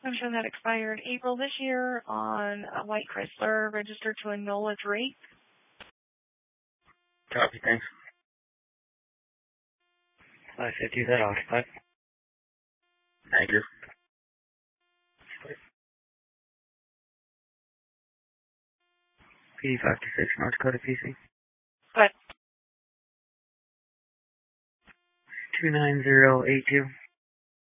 I'm showing that expired April this year on a white Chrysler registered to a NOLA Drake. Copy, thanks. 550, is that occupied? Thank you. P526, North Dakota PC. What? 29082.